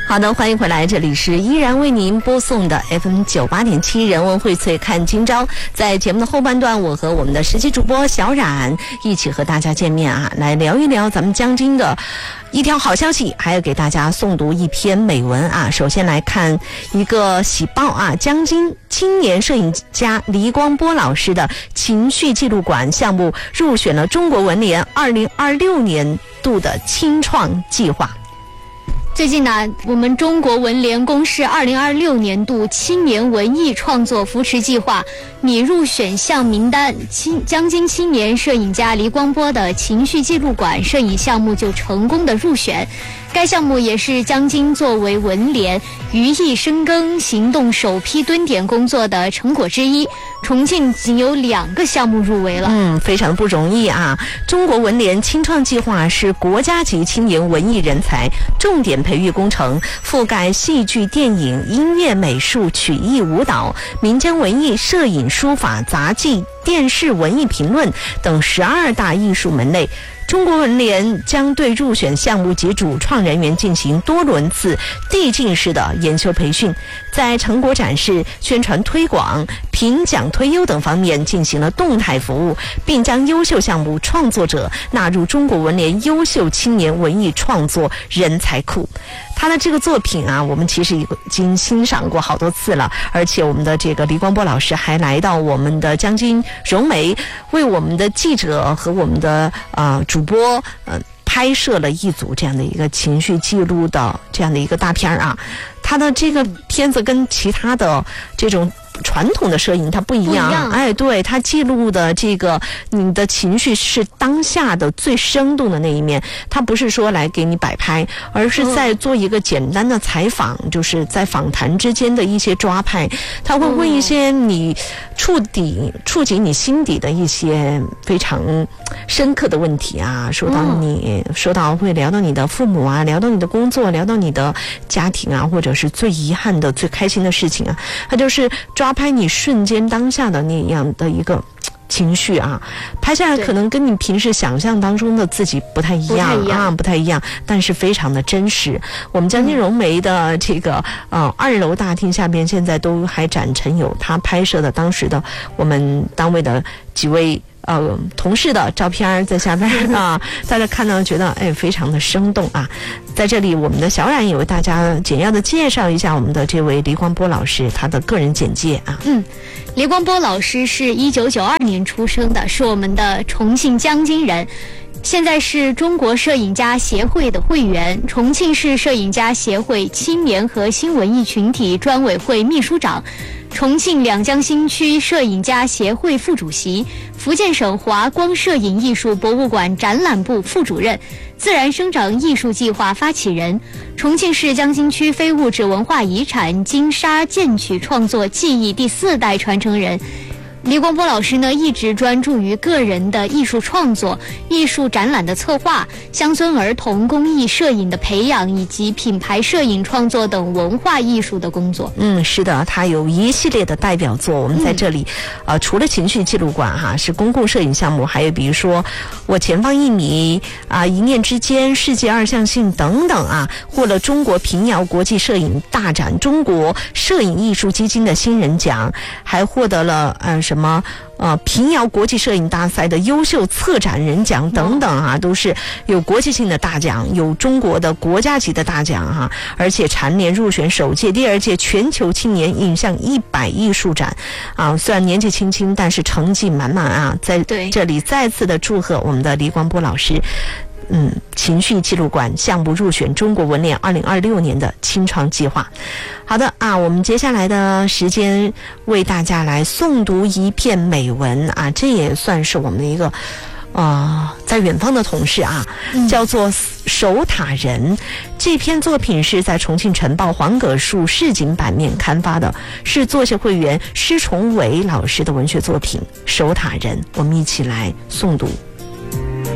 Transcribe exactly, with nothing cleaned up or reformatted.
好的，欢迎回来，这里是依然为您播送的 F M 九八点七人文荟萃看今朝。在节目的后半段，我和我们的实习主播小冉一起和大家见面啊，来聊一聊咱们江津的一条好消息，还要给大家诵读一篇美文啊。首先来看一个喜报啊，江津青年摄影家黎光波老师的情绪纪录馆项目入选了中国文联二零二六年度的青创计划。 最近呢，我们中国文联公示二零二六年度青年文艺创作扶持计划拟入选项名单，青江津青年摄影家黎光波的情绪纪录馆摄影项目就成功的入选。该项目也是江津作为文联余艺深耕行动首批蹲点工作的成果之一。重庆仅有两个项目入围了， 嗯，非常不容易啊！中国文联青创计划是国家级青年文艺人才重点培育工程，覆盖戏剧、电影、音乐、美术、曲艺、舞蹈、民间文艺、摄影、书法、杂技、电视、文艺评论等十二大艺术门类。中国文联将对入选项目及主创人员进行多轮次递进式的研修培训，在成果展示、宣传推广、评奖推优等方面进行了动态服务，并将优秀项目创作者纳入中国文联优秀青年文艺创作人才库。他的这个作品啊，我们其实已经欣赏过好多次了，而且我们的这个黎光波老师还来到我们的江津融媒，为我们的记者和我们的呃主播呃拍摄了一组这样的一个情绪记录的这样的一个大片啊。他的这个片子跟其他的这种传统的摄影它不一样， 不一样哎，对，它记录的这个你的情绪是当下的最生动的那一面，它不是说来给你摆拍，而是在做一个简单的采访，嗯、就是在访谈之间的一些抓拍，他会问一些你触底、嗯、触及你心底的一些非常深刻的问题啊，说到你、嗯、说到会聊到你的父母啊，聊到你的工作，聊到你的家庭啊，或者是最遗憾的、最开心的事情啊，它就是抓拍你瞬间当下的那样的一个情绪啊，拍下来可能跟你平时想象当中的自己不太一样，不太一样啊，不太一样，但是非常的真实。我们江津融媒的这个呃二楼大厅下边现在都还展陈有他拍摄的当时的我们单位的几位呃同事的照片在下边啊，大家看到觉得哎非常的生动啊。在这里我们的小冉也为大家简要的介绍一下我们的这位黎光波老师他的个人简介啊。 嗯，黎光波老师是一九九二年出生的，是我们的重庆江津人，现在是中国摄影家协会的会员，重庆市摄影家协会青年和新文艺群体专委会秘书长，重庆两江新区摄影家协会副主席，福建省华光摄影艺术博物馆展览部副主任，自然生长艺术计划发起人，重庆市江津区非物质文化遗产金沙剑曲创作技艺第四代传承人。黎光波老师呢，一直专注于个人的艺术创作、艺术展览的策划、乡村儿童公益摄影的培养以及品牌摄影创作等文化艺术的工作。 嗯，是的，他有一系列的代表作。我们在这里，嗯、呃，除了情绪纪录馆哈是公共摄影项目，还有比如说我前方一米啊、一念之间、世界二象性等等啊，获了中国平遥国际摄影大展中国摄影艺术基金的新人奖，还获得了呃什么呃平遥国际摄影大赛的优秀策展人奖等等啊，都是有国际性的大奖，有中国的国家级的大奖哈、啊，而且蝉联入选首届、第二届全球青年影像一百艺术展啊。虽然年纪轻轻，但是成绩满满啊！在这里再次的祝贺我们的黎光波老师。嗯，情绪纪录馆项目入选中国文联二零二六年的青创计划。好的啊，我们接下来的时间为大家来诵读一篇美文啊，这也算是我们的一个呃，在远方的同事啊，叫做守塔人。这篇作品是在重庆晨报黄葛树市井版面刊发的，是作协会员施崇伟老师的文学作品《守塔人》。我们一起来诵读。